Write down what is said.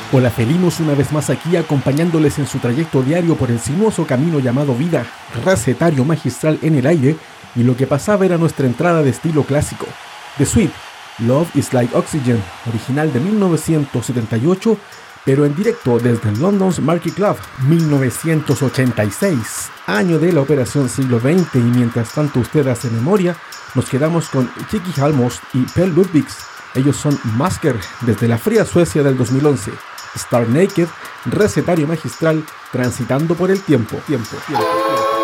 Hola felinos, una vez más aquí acompañándoles en su trayecto diario por el sinuoso camino llamado vida, recetario magistral en el aire, y lo que pasaba era nuestra entrada de estilo clásico. The Sweet, Love is Like Oxygen, original de 1978, pero en directo desde London's Market Club, 1986, año de la operación siglo XX, y mientras tanto usted hace memoria, nos quedamos con Chicky Halmost y Pelle Ludvigs. Ellos son Masker, desde la fría Suecia del 2011. Star Naked, recetario magistral, transitando por el tiempo.